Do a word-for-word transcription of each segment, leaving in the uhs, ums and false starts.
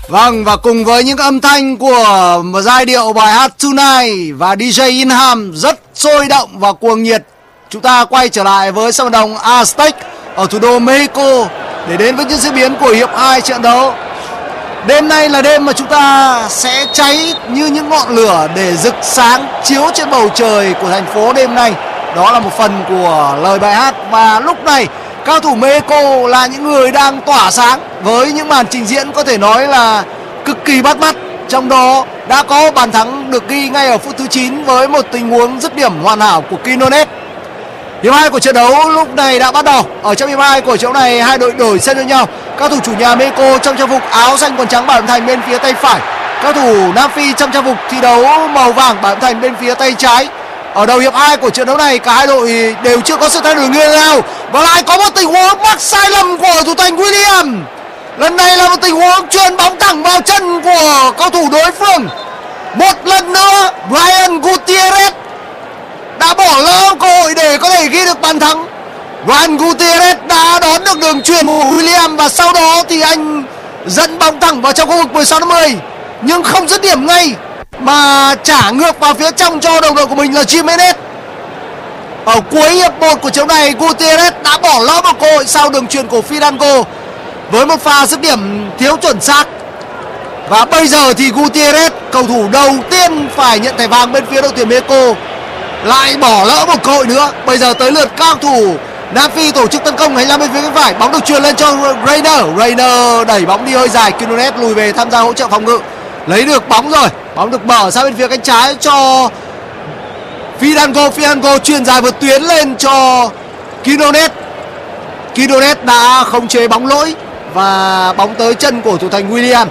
Vâng, và cùng với những âm thanh của một giai điệu bài hát Tonight và đi giây Inham rất sôi động và cuồng nhiệt, chúng ta quay trở lại với sân vận động Aztec ở thủ đô Mexico để đến với những diễn biến của hiệp hai trận đấu. Đêm nay là đêm mà chúng ta sẽ cháy như những ngọn lửa để rực sáng chiếu trên bầu trời của thành phố đêm nay. Đó là một phần của lời bài hát, và lúc này cao thủ Mexico là những người đang tỏa sáng với những màn trình diễn có thể nói là cực kỳ bắt mắt. Trong đó đã có bàn thắng được ghi ngay ở phút thứ chín với một tình huống dứt điểm hoàn hảo của Quinones. Hiệp hai của trận đấu lúc này đã bắt đầu. Ở trong hiệp hai của trận đấu này, hai đội đổi sân với nhau. Cao thủ chủ nhà Mexico trong trang phục áo xanh quần trắng bảo đảm thành bên phía tay phải. Cao thủ Nam Phi trong trang phục thi đấu màu vàng bảo đảm thành bên phía tay trái. Ở đầu hiệp hai của trận đấu này, cả hai đội đều chưa có sự thay đổi người nào, và lại có một tình huống mắc sai lầm của thủ thành William. Lần này là một tình huống chuyền bóng thẳng vào chân của cầu thủ đối phương. Một lần nữa Brian Gutierrez đã bỏ lỡ cơ hội để có thể ghi được bàn thắng. Brian Gutierrez đã đón được đường chuyền của William, và sau đó thì anh dẫn bóng thẳng vào trong khu vực mười sáu năm mươi, nhưng không dứt điểm ngay mà trả ngược vào phía trong cho đồng đội của mình là Jimenez. Ở cuối hiệp một của trận này, Gutierrez đã bỏ lỡ một cơ hội sau đường chuyền của Fidalgo với một pha dứt điểm thiếu chuẩn xác. Và bây giờ thì Gutierrez, cầu thủ đầu tiên phải nhận thẻ vàng bên phía đội tuyển Mexico, lại bỏ lỡ một cơ hội nữa. Bây giờ tới lượt cao thủ Nam Phi tổ chức tấn công hành lang bên phía bên phải. Bóng được chuyền lên cho Reiner. Reiner đẩy bóng đi hơi dài. Quinones lùi về tham gia hỗ trợ phòng ngự, lấy được bóng rồi. Bóng được mở sang bên phía cánh trái cho Fidalgo. Fidalgo chuyền dài vượt tuyến lên cho Quinones. Quinones đã khống chế bóng lỗi và bóng tới chân của thủ thành William.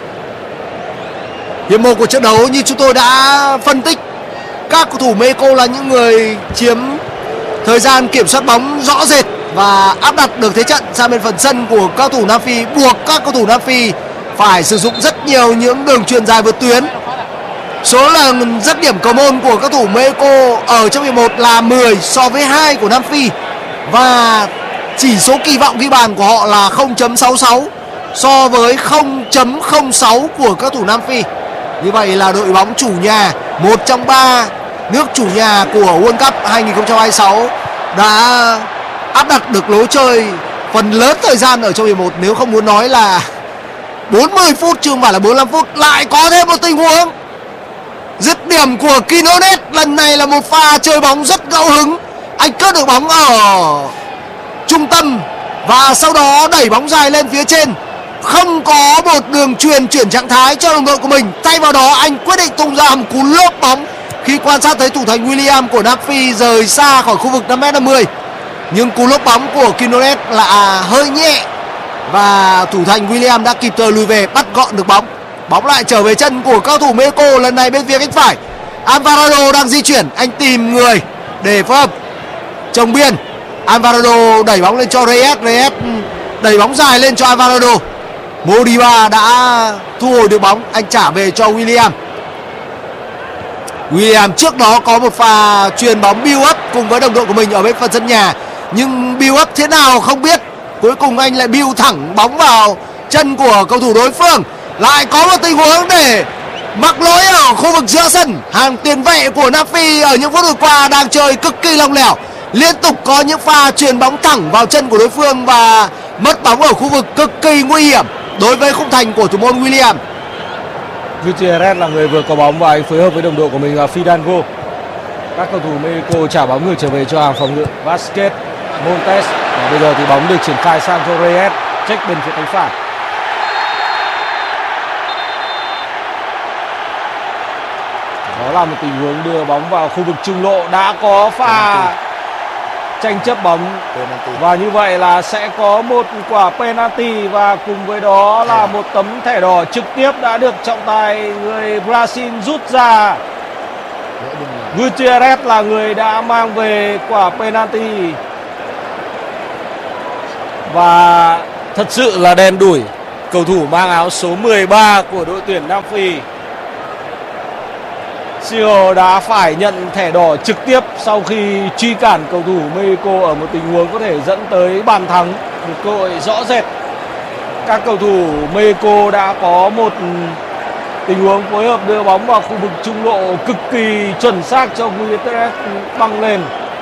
Hiệp một của trận đấu như chúng tôi đã phân tích, các cầu thủ Mexico là những người chiếm thời gian kiểm soát bóng rõ rệt và áp đặt được thế trận sang bên phần sân của các cầu thủ Nam Phi, buộc các cầu thủ Nam Phi phải sử dụng rất nhiều những đường chuyền dài vượt tuyến. Số lần dứt điểm cầu môn của các cầu thủ Mexico ở trong hiệp một là mười so với hai của Nam Phi, và chỉ số kỳ vọng ghi bàn của họ là không chấm sáu sáu so với không chấm không sáu của các thủ Nam Phi. Như vậy là đội bóng chủ nhà, một trong ba nước chủ nhà của World Cup hai không hai sáu, đã áp đặt được lối chơi phần lớn thời gian ở trong hiệp một. Nếu không muốn nói là bốn mươi phút chứ không phải là bốn mươi lăm phút. Lại có thêm một tình huống dứt điểm của Quinones. Lần này là một pha chơi bóng rất ngẫu hứng. Anh cướp được bóng ở trung tâm và sau đó đẩy bóng dài lên phía trên. Không có một đường truyền chuyển trạng thái cho đồng đội của mình. Thay vào đó anh quyết định tung ra một cú lốp bóng khi quan sát thấy thủ thành William của Nam Phi rời xa khỏi khu vực năm mét năm mươi. Nhưng cú lốp bóng của Quinones là hơi nhẹ và thủ thành William đã kịp thời lùi về bắt gọn được bóng. Bóng lại trở về chân của cao thủ Mexico, lần này bên phía cánh phải. Alvarado đang di chuyển, anh tìm người để phối hợp trồng biên. Alvarado đẩy bóng lên cho Reyes. Reyes đẩy bóng dài lên cho Alvarado. Modiba đã thu hồi được bóng, anh trả về cho William. William trước đó có một pha chuyền bóng build up cùng với đồng đội của mình ở bên phần sân nhà, nhưng build up thế nào không biết, cuối cùng anh lại build thẳng bóng vào chân của cầu thủ đối phương. Lại có một tình huống để mắc lỗi ở khu vực giữa sân. Hàng tiền vệ của Nam Phi ở những phút vừa qua đang chơi cực kỳ lỏng lẻo, liên tục có những pha chuyền bóng thẳng vào chân của đối phương và mất bóng ở khu vực cực kỳ nguy hiểm đối với khung thành của thủ môn William. Gutierrez là người vừa có bóng và anh phối hợp với đồng đội của mình là Fidalgo. Các cầu thủ Mexico trả bóng ngược trở về cho hàng phòng ngự Vasquez, Montes. Và bây giờ thì bóng được triển khai sang cho Reyes, check bên phía cánh phải. Đó là một tình huống đưa bóng vào khu vực trung lộ. Đã có pha tranh chấp bóng và như vậy là sẽ có một quả penalty, và cùng với đó là một tấm thẻ đỏ trực tiếp đã được trọng tài người Brazil rút ra. Gutierrez là người đã mang về quả penalty và thật sự là đen đủi cầu thủ mang áo số mười ba của đội tuyển Nam Phi. Siêu đã phải nhận thẻ đỏ trực tiếp sau khi truy cản cầu thủ Mexico ở một tình huống có thể dẫn tới bàn thắng, một cơ hội rõ rệt. các cầu thủ Mexico đã có một tình huống phối hợp đưa bóng vào khu vực trung lộ cực kỳ chuẩn xác cho Gutierrez băng lên.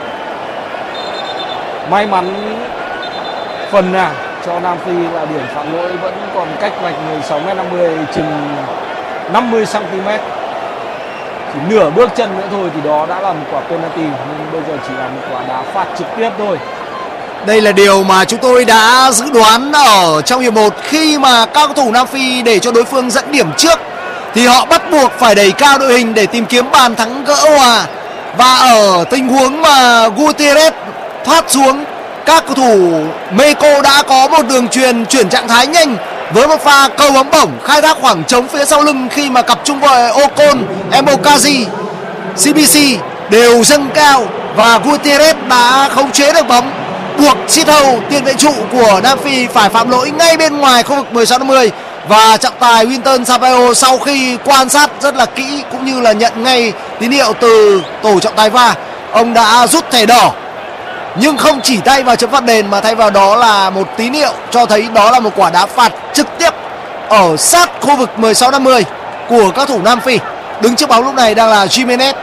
May mắn phần nào cho Nam Phi là điểm phạm lỗi vẫn còn cách vạch mười sáu mét năm mươi chừng năm mươi xăng ti mét. Chỉ nửa bước chân nữa thôi thì đó đã là một quả penalty, nhưng bây giờ chỉ là một quả đá phạt trực tiếp thôi. Đây là điều mà chúng tôi đã dự đoán ở trong hiệp một. Khi mà các cầu thủ Nam Phi để cho đối phương dẫn điểm trước thì họ bắt buộc phải đẩy cao đội hình để tìm kiếm bàn thắng gỡ hòa. Và ở tình huống mà Gutierrez thoát xuống, các cầu thủ Mexico đã có một đường truyền chuyển trạng thái nhanh với một pha cầu bóng bổng khai thác khoảng trống phía sau lưng khi mà cặp trung vệ Ocon, Embokazi, xê bê xê đều dâng cao và Gutierrez đã khống chế được bóng, buộc Sithole, tiền vệ trụ của Nam Phi, phải phạm lỗi ngay bên ngoài khu vực mười sáu năm mươi. Và trọng tài Winton Sampaio sau khi quan sát rất là kỹ cũng như là nhận ngay tín hiệu từ tổ trọng tài va, ông đã rút thẻ đỏ, nhưng không chỉ tay vào chấm phạt đền mà thay vào đó là một tín hiệu cho thấy đó là một quả đá phạt trực tiếp ở sát khu vực mười sáu năm mươi của các thủ Nam Phi. Đứng trước bóng lúc này đang là Gimenez.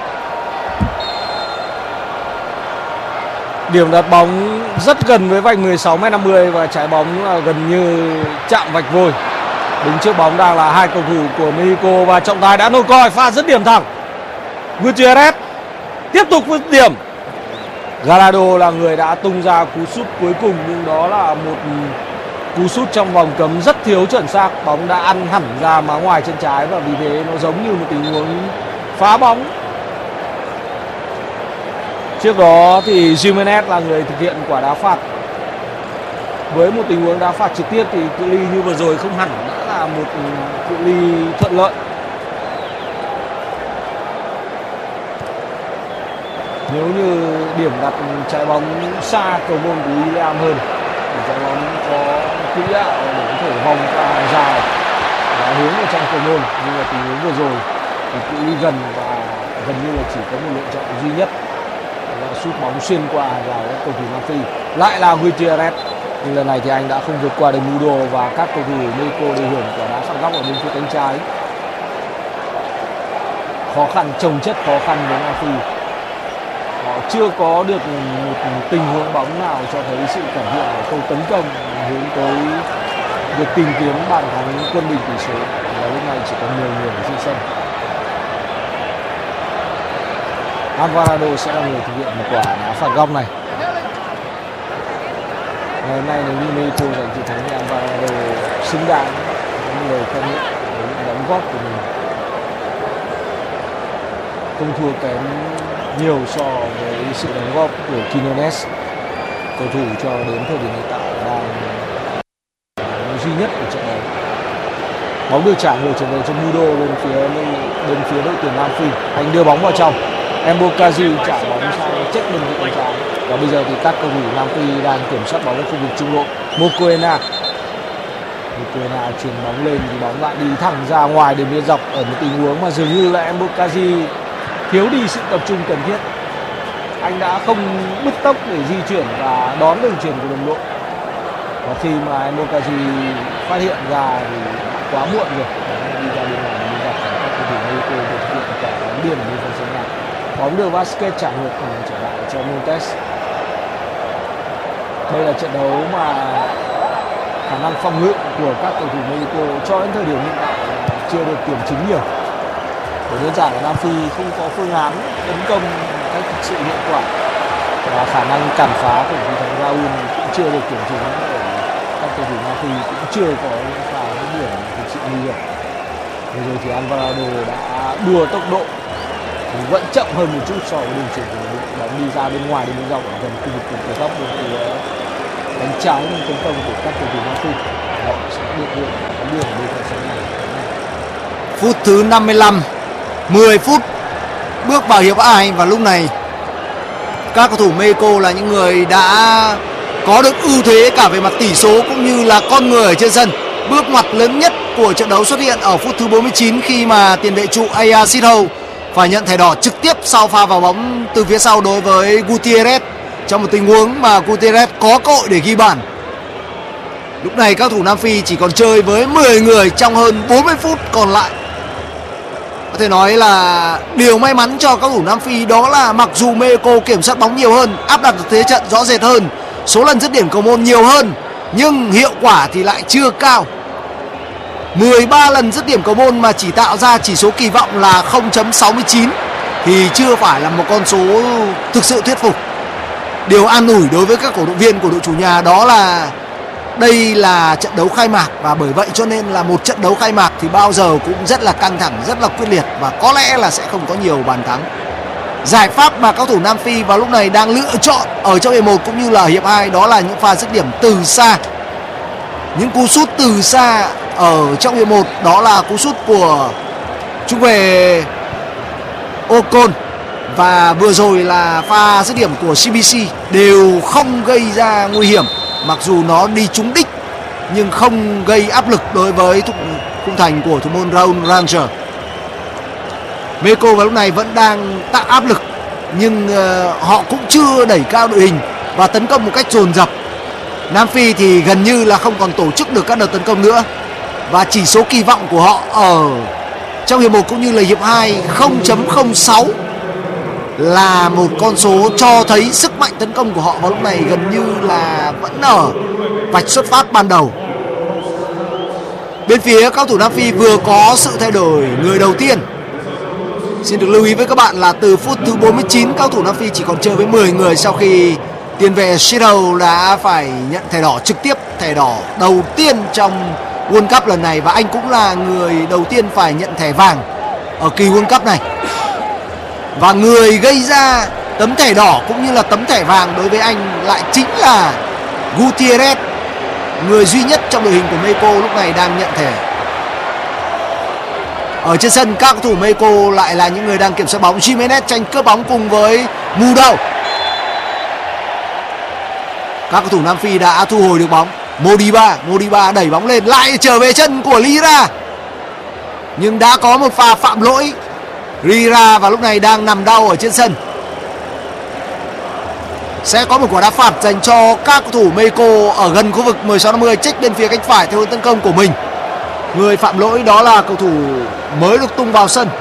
Điểm đặt bóng rất gần với vạch mười sáu mét năm mươi và trái bóng gần như chạm vạch vôi. Đứng trước bóng đang là hai cầu thủ của Mexico và trọng tài đã nổi còi pha dứt điểm thẳng. Gutierrez tiếp tục dứt điểm. Gallardo là người đã tung ra cú sút cuối cùng, nhưng đó là một cú sút trong vòng cấm rất thiếu chuẩn xác. Bóng đã ăn hẳn ra má ngoài chân trái và vì thế nó giống như một tình huống phá bóng. Trước đó thì Gimenez là người thực hiện quả đá phạt. Với một tình huống đá phạt trực tiếp thì cự ly như vừa rồi không hẳn đã là một cự ly thuận lợi. Nếu như điểm đặt trái bóng xa cầu môn của William hơn, trái bóng có quỹ đạo để có thể vòng qua hàng rào và hướng vào trong cầu môn, nhưng mà tình huống vừa rồi thì cự ly gần và gần như là chỉ có một lựa chọn duy nhất là sút bóng xuyên qua hàng rào các cầu thủ Nam Phi. Lại là Gutierrez, nhưng lần này thì anh đã không vượt qua được Mudo và các cầu thủ Mexico đều hưởng quả đá phạt góc ở bên phía cánh trái. Khó khăn chồng chất khó khăn với Nam Phi. Họ chưa có được một tình huống bóng nào cho thấy sự cải thiện ở khâu tấn công hướng tới việc tìm kiếm bàn thắng quân bình tỷ số, và lúc này chỉ có mười người ở trên sân. Alvarado sẽ là người thực hiện một quả đá phạt góc này. Ngày hôm nay nếu như Mexico giành chiến thắng thì Alvarado xứng đáng có người khen ngợi với những đóng góp của mình, không thua kém nhiều so với sự đóng góp của Quinones, cầu thủ cho đến thời điểm hiện tại đang duy nhất của trận đấu. Bóng được trả ngược trở về cho Mudo bên phía bên phía đội tuyển Nam Phi. Anh đưa bóng vào trong, Embokazi trả bóng sang chết bên phía cánh trái, và bây giờ thì các cầu thủ Nam Phi đang kiểm soát bóng ở khu vực trung lộ. Mokoena Mokoena chuyền bóng lên thì bóng lại đi thẳng ra ngoài đường biên dọc ở một tình huống mà dường như là Embokazi thiếu đi sự tập trung cần thiết. Anh đã không bứt tốc để di chuyển và đón đường chuyền của đồng đội, và khi mà Embokazi phát hiện ra thì quá muộn rồi, đi ra bên ngoài đi gặp các cầu thủ Mexico để thực hiện quả bóng điên ở bên phần sân nhà. Bóng được Vasquez trả ngược trở lại cho Montes. Đây là trận đấu mà khả năng phòng ngự của các cầu thủ Mexico cho đến thời điểm hiện tại chưa được kiểm chứng nhiều. Bởi đơn giản là Nam Phi không có phương án tấn công một cách thực sự hiệu quả, và khả năng cản phá của thủ thành Raul cũng chưa được kiểm chứng, bởi các cầu thủ Nam Phi cũng chưa có những pha những điểm thực sự nguy hiểm. Bây giờ thì Alvarado đã đua tốc độ, vẫn chậm hơn một chút so với đường chuyền của đội. Bóng đi ra bên ngoài đến bên dọc ở gần khu vực cửa góc bên phía đánh trái những tấn công của các cầu thủ Nam Phi. Họ sẽ được hưởng bóng đường ở bên phần sân này. Phút thứ năm mươi lăm, mười phút bước vào hiệp hai, và lúc này các cầu thủ Mexico là những người đã có được ưu thế cả về mặt tỷ số cũng như là con người ở trên sân. Bước ngoặt lớn nhất của trận đấu xuất hiện ở phút thứ bốn mươi chín khi mà tiền vệ trụ Aya Sithole phải nhận thẻ đỏ trực tiếp sau pha vào bóng từ phía sau đối với Gutierrez, trong một tình huống mà Gutierrez có cơ hội để ghi bàn. Lúc này các thủ Nam Phi chỉ còn chơi với mười người trong hơn bốn mươi phút còn lại. Có thể nói là điều may mắn cho các thủ Nam Phi đó là mặc dù Mexico kiểm soát bóng nhiều hơn, áp đặt được thế trận rõ rệt hơn, số lần dứt điểm cầu môn nhiều hơn, nhưng hiệu quả thì lại chưa cao. mười ba lần dứt điểm cầu môn mà chỉ tạo ra chỉ số kỳ vọng là không chấm sáu mươi chín thì chưa phải là một con số thực sự thuyết phục. Điều an ủi đối với các cổ động viên của đội chủ nhà đó là đây là trận đấu khai mạc, và bởi vậy cho nên là một trận đấu khai mạc thì bao giờ cũng rất là căng thẳng, rất là quyết liệt, và có lẽ là sẽ không có nhiều bàn thắng. Giải pháp mà các thủ Nam Phi vào lúc này đang lựa chọn ở trong hiệp một cũng như là hiệp hai đó là những pha dứt điểm từ xa. Những cú sút từ xa ở trong hiệp một đó là cú sút của trung vệ Ocon và vừa rồi là pha dứt điểm của xê bê xê đều không gây ra nguy hiểm, mặc dù nó đi trúng đích nhưng không gây áp lực đối với khung thành của thủ môn Raul Ranger. Mexico vào lúc này vẫn đang tạo áp lực nhưng uh, họ cũng chưa đẩy cao đội hình và tấn công một cách dồn dập. Nam Phi thì gần như là không còn tổ chức được các đợt tấn công nữa, và chỉ số kỳ vọng của họ ở trong hiệp một cũng như là hiệp hai không chấm không sáu là một con số cho thấy sức mạnh tấn công của họ vào lúc này gần như là vẫn ở vạch xuất phát ban đầu. Bên phía các thủ Nam Phi vừa có sự thay đổi người đầu tiên. Xin được lưu ý với các bạn là từ phút thứ bốn mươi chín các thủ Nam Phi chỉ còn chơi với mười người sau khi tiền vệ Shido đã phải nhận thẻ đỏ trực tiếp, thẻ đỏ đầu tiên trong World Cup lần này, và anh cũng là người đầu tiên phải nhận thẻ vàng ở kỳ World Cup này. Và người gây ra tấm thẻ đỏ cũng như là tấm thẻ vàng đối với anh lại chính là Gutierrez, người duy nhất trong đội hình của Mexico lúc này đang nhận thẻ. Ở trên sân các cầu thủ Mexico lại là những người đang kiểm soát bóng. Gimenez tranh cướp bóng cùng với Mudo. Các cầu thủ Nam Phi đã thu hồi được bóng. Modiba, Modiba đẩy bóng lên, lại trở về chân của Lira. Nhưng đã có một pha phạm lỗi. Lira vào lúc này đang nằm đau ở trên sân. Sẽ có một quả đá phạt dành cho các cầu thủ Mexico ở gần khu vực mười sáu năm mươi, check bên phía cánh phải theo hướng tấn công của mình. Người phạm lỗi đó là cầu thủ mới được tung vào sân.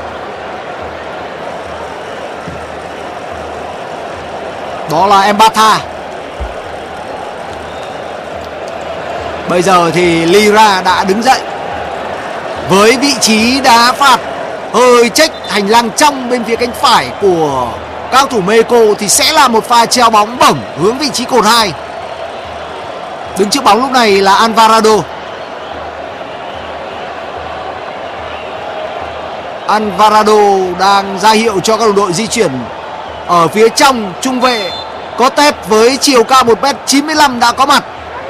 Đó là Embata. Bây giờ thì Lira đã đứng dậy với vị trí đá phạt hơi check hành lang trong bên phía cánh phải của các cầu thủ Mexico thì sẽ là một pha treo bóng bổng hướng vị trí cột hai. Đứng trước bóng lúc này là Alvarado. Alvarado đang ra hiệu cho các đồng đội di chuyển. Ở phía trong, trung vệ có tép với chiều cao một mét chín mươi lăm đã có mặt.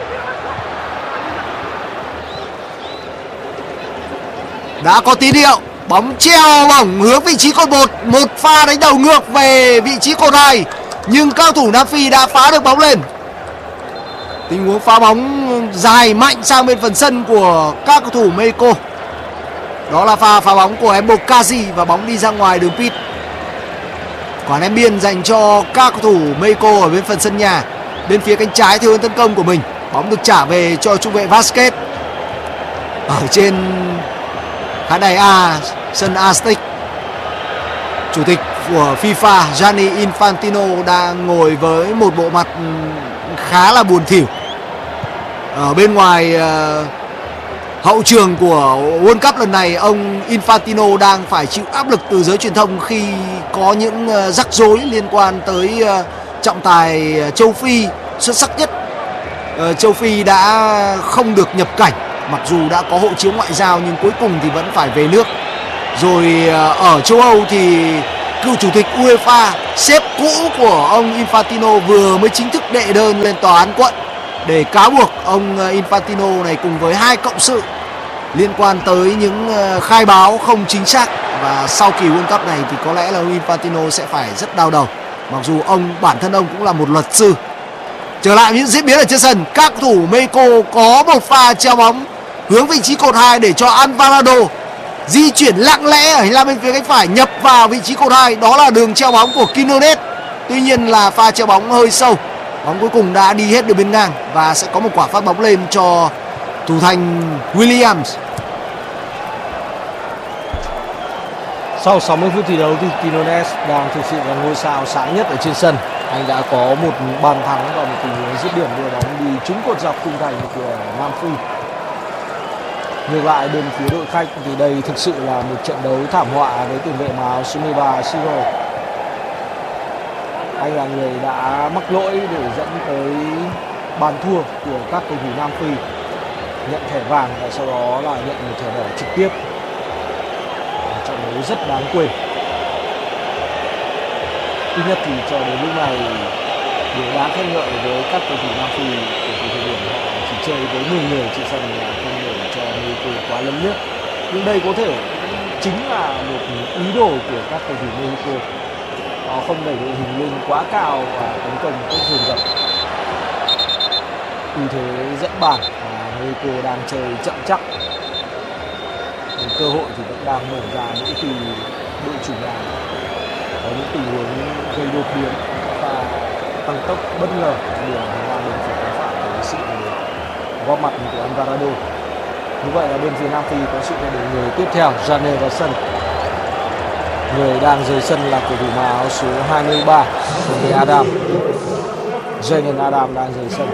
Đã có tín hiệu bóng treo bổng hướng vị trí cột một. Một pha đánh đầu ngược về vị trí cột hai, nhưng cao thủ Nam Phi đã phá được bóng lên. Tình huống phá bóng dài mạnh sang bên phần sân của các cầu thủ Mexico. Đó là pha phá bóng của Embokazi và bóng đi ra ngoài đường pit. Quả ném biên dành cho các cầu thủ Mexico ở bên phần sân nhà. Bên phía cánh trái theo hướng tấn công của mình, bóng được trả về cho trung vệ Vasquez. Ở trên khán đài A, sân Aztec, chủ tịch của FIFA Gianni Infantino đang ngồi với một bộ mặt khá là buồn thỉu. Ở bên ngoài uh, hậu trường của World Cup lần này, ông Infantino đang phải chịu áp lực từ giới truyền thông khi có những uh, rắc rối liên quan tới uh, trọng tài châu Phi xuất sắc nhất uh, châu Phi đã không được nhập cảnh, mặc dù đã có hộ chiếu ngoại giao nhưng cuối cùng thì vẫn phải về nước. Rồi uh, ở châu Âu thì cựu chủ tịch UEFA, sếp cũ của ông Infantino vừa mới chính thức đệ đơn lên tòa án quận để cáo buộc ông Infantino này cùng với hai cộng sự liên quan tới những khai báo không chính xác. Và sau kỳ World Cup này thì có lẽ là ông Infantino sẽ phải rất đau đầu, mặc dù ông bản thân ông cũng là một luật sư. Trở lại những diễn biến ở trên sân, các cầu thủ Mexico có một pha treo bóng hướng vị trí cột hai để cho Alvarado di chuyển lặng lẽ ở hành lang bên phía cánh phải nhập vào vị trí cột hai. Đó là đường treo bóng của Quinones. Tuy nhiên là pha treo bóng hơi sâu Bóng cuối cùng đã đi hết đường biên ngang và sẽ có một quả phát bóng lên cho thủ thành Williams. Sau sáu mươi phút thi đấu thì Quinones đang thực sự là ngôi sao sáng nhất ở trên sân. Anh đã có một bàn thắng và một tình huống dứt điểm đưa bóng đi trúng cột dọc khung thành của Nam Phi. Ngược lại bên phía đội khách thì đây thực sự là một trận đấu thảm họa với tiền vệ áo số mười ba Siro. Anh là người đã mắc lỗi để dẫn tới bàn thua của các cầu thủ Nam Phi, nhận thẻ vàng và sau đó là nhận một thẻ đỏ trực tiếp. Trận đấu rất đáng quên. Ít nhất thì cho đến lúc này điều đáng khen ngợi với các cầu thủ Nam Phi ở thời điểm họ chỉ chơi với mười người trên sân là không để cho Mexico quá lấn lướt. Nhưng đây có thể chính là một ý đồ của các cầu thủ Mexico. Họ không đẩy đội hình lên quá cao và tấn công các dồn dập. Ưu thế dẫn bàn và Mexico đang chơi chậm chắc. Cơ hội thì vẫn đang mở ra mỗi khi đội chủ nhà có những tình huống gây đột biến và tăng tốc bất ngờ đường hoa đường phải tấn phạm với sự góp mặt của Alvarado. Như vậy là bên phía Nam Phi có sự thay đổi người tiếp theo, Jane vào sân. Người đang rời sân là cầu thủ áo số hai mươi ba, người Adam. Jalen Adam đang rời sân.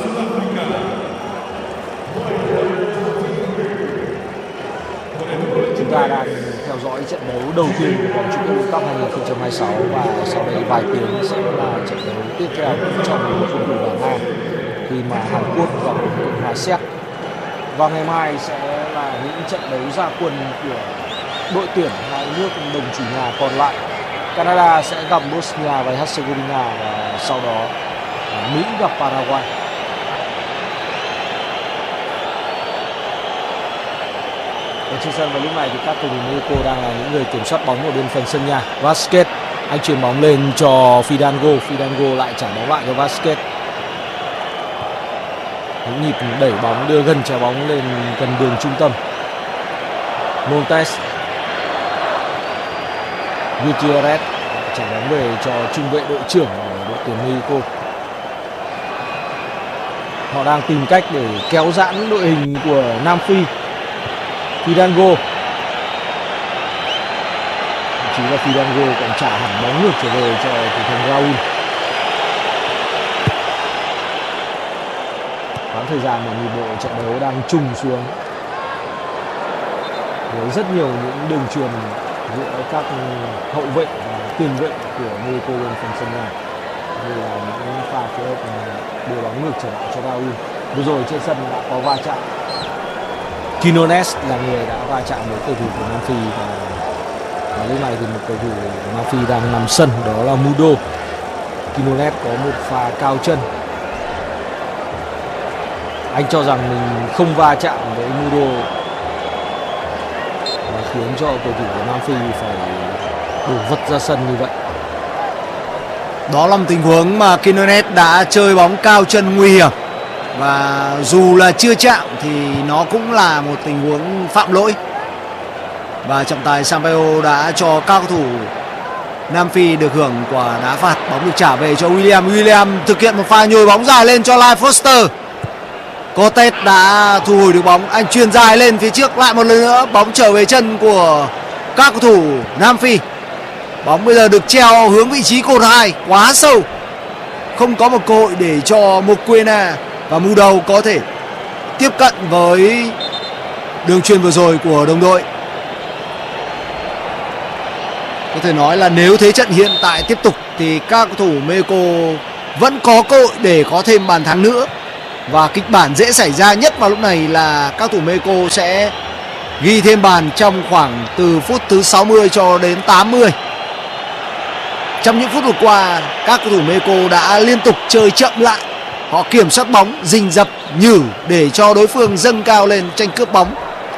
Chúng ta đang theo dõi trận đấu đầu tiên của vòng chung kết World Cup hai không hai sáu và sau đây vài tiếng sẽ là trận đấu tiếp theo trong khuôn khổ bảng A khi mà Hàn Quốc gặp Cộng hòa Séc. Và ngày mai sẽ là những trận đấu ra quân của đội tuyển hai nước đồng chủ nhà còn lại. Canada sẽ gặp Bosnia và Herzegovina và sau đó Mỹ gặp Paraguay. Ở trên sân vào lúc này thì các cầu thủ Mexico đang là những người kiểm soát bóng ở bên phần sân nhà. Vasquez, anh chuyền bóng lên cho Fidalgo, Fidalgo lại trả bóng lại cho Vasquez. Những nhịp đẩy bóng đưa gần trái bóng lên gần đường trung tâm. Montes, Gutierrez trả bóng về cho trung vệ đội trưởng của đội tuyển Mexico. Họ đang tìm cách để kéo giãn đội hình của Nam Phi. Fidalgo, chỉ là Fidalgo còn trả hẳn bóng ngược trở về cho thủ thành Raul. Quãng thời gian mà nhịp độ trận đấu đang trùng xuống với rất nhiều những đường truyền giữa các hậu vệ và tiền vệ của Mexico bên phần sân nhà, như là những pha phối hợp đưa bóng ngược trở lại cho Raul. Vừa rồi trên sân đã có va chạm. Quinones là người đã va chạm với cầu thủ của Nam Phi và, và lúc này thì một cầu thủ của Nam Phi đang nằm sân, đó là Mudo. Quinones có một pha cao chân. Anh cho rằng mình không va chạm với Mudo và khiến cho cầu thủ của Nam Phi phải đổ vật ra sân như vậy. Đó là một tình huống mà Quinones đã chơi bóng cao chân nguy hiểm. Và dù là chưa chạm thì nó cũng là một tình huống phạm lỗi. Và trọng tài Sampaio đã cho các cầu thủ Nam Phi được hưởng quả đá phạt. Bóng được trả về cho William. William thực hiện một pha nhồi bóng dài lên cho Lai Foster. Cortez đã thu hồi được bóng. Anh chuyền dài lên phía trước. Lại một lần nữa bóng trở về chân của các cầu thủ Nam Phi. Bóng bây giờ được treo hướng vị trí cột hai, quá sâu. Không có một cơ hội để cho Moquena và Mudo có thể tiếp cận với đường chuyền vừa rồi của đồng đội. Có thể nói là nếu thế trận hiện tại tiếp tục thì các cầu thủ Mexico vẫn có cơ hội để có thêm bàn thắng nữa. Và kịch bản dễ xảy ra nhất vào lúc này là các cầu thủ Mexico sẽ ghi thêm bàn trong khoảng từ phút thứ sáu mươi cho đến tám mươi. Trong những phút vừa qua, các cầu thủ Mexico đã liên tục chơi chậm lại. Họ kiểm soát bóng, rình rập, nhử để cho đối phương dâng cao lên tranh cướp bóng.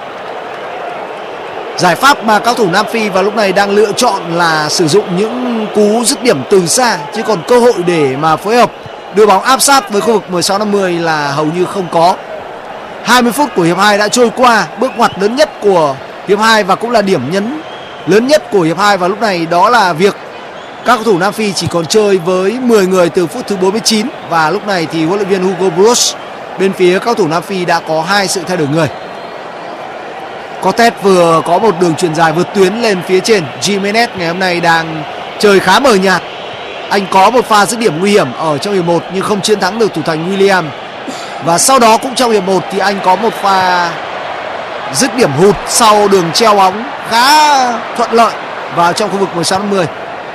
Giải pháp mà các thủ Nam Phi vào lúc này đang lựa chọn là sử dụng những cú dứt điểm từ xa, chứ còn cơ hội để mà phối hợp đưa bóng áp sát với khu vực mười sáu năm mươi là hầu như không có. hai mươi phút của hiệp hai đã trôi qua. Bước ngoặt lớn nhất của hiệp hai và cũng là điểm nhấn lớn nhất của hiệp hai vào lúc này đó là việc Các cầu thủ Nam Phi chỉ còn chơi với mười người từ phút thứ bốn mươi chín và lúc này thì huấn luyện viên Hugo Broos bên phía các cầu thủ Nam Phi đã có hai sự thay đổi người. Cortez vừa có một đường chuyền dài vượt tuyến lên phía trên. Gimenez ngày hôm nay đang chơi khá mờ nhạt. Anh có một pha dứt điểm nguy hiểm ở trong hiệp một nhưng không chiến thắng được thủ thành William. Và sau đó cũng trong hiệp một thì anh có một pha dứt điểm hụt sau đường treo bóng khá thuận lợi vào trong khu vực mười sáu năm mươi.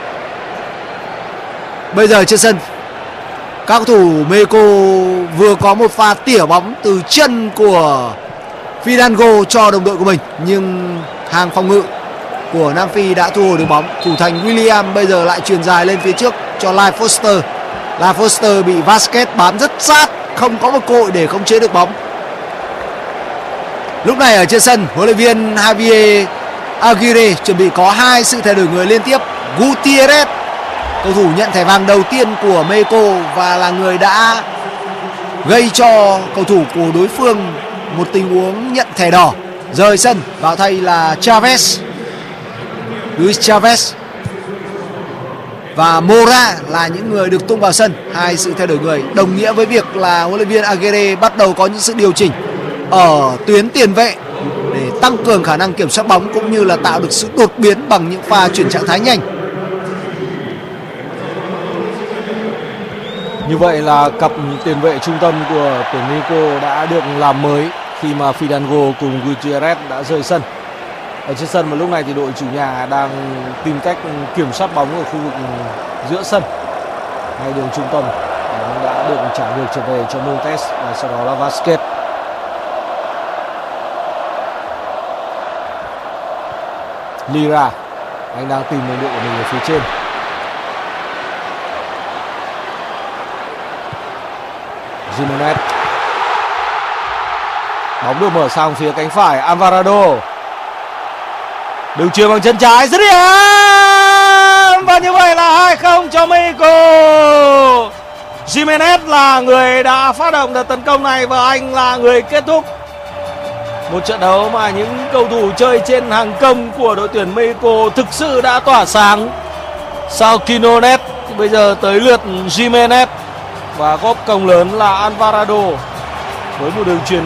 Bây giờ trên sân, các cầu thủ Mexico vừa có một pha tỉa bóng từ chân của Fidalgo cho đồng đội của mình, nhưng hàng phòng ngự của Nam Phi đã thu hồi được bóng. Thủ thành William bây giờ lại chuyền dài lên phía trước cho Lai Foster. Lai Foster bị Vasquez bám rất sát, không có một cơ hội để khống chế được bóng. Lúc này ở trên sân, huấn luyện viên Javier Aguirre chuẩn bị có hai sự thay đổi người liên tiếp. Gutierrez, cầu thủ nhận thẻ vàng đầu tiên của Mexico và là người đã gây cho cầu thủ của đối phương một tình huống nhận thẻ đỏ, rời sân. Vào thay là Chavez, Luis Chavez và Mora là những người được tung vào sân. Hai sự thay đổi người đồng nghĩa với việc là huấn luyện viên Aguirre bắt đầu có những sự điều chỉnh ở tuyến tiền vệ để tăng cường khả năng kiểm soát bóng cũng như là tạo được sự đột biến bằng những pha chuyển trạng thái nhanh. Như vậy là cặp tiền vệ trung tâm của tuyển Mexico đã được làm mới khi mà Fidalgo cùng Gutierrez đã rời sân. Ở trên sân mà lúc này thì đội chủ nhà đang tìm cách kiểm soát bóng ở khu vực giữa sân. Ngay đường trung tâm bóng đã được trả ngược trở về cho Montes và sau đó là Vasquez. Lira, anh đang tìm đồng đội của mình ở phía trên. Gimenez. Bóng được mở sang phía cánh phải. Alvarado. Đường chuyền bằng chân trái dứt điểm. Và như vậy là hai không cho Mexico. Gimenez là người đã phát động đợt tấn công này và anh là người kết thúc một trận đấu mà những cầu thủ chơi trên hàng công của đội tuyển Mexico thực sự đã tỏa sáng. Sau Quinones thì bây giờ tới lượt Gimenez và góp công lớn là Alvarado với một đường chuyền